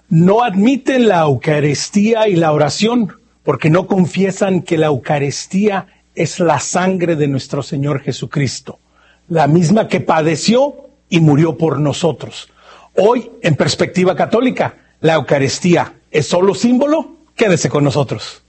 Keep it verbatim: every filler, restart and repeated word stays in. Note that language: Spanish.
no admiten la Eucaristía y la oración porque no confiesan que la Eucaristía es la sangre de nuestro Señor Jesucristo, la misma que padeció y murió por nosotros. Hoy, en Perspectiva Católica, la Eucaristía es solo símbolo. Quédese con nosotros.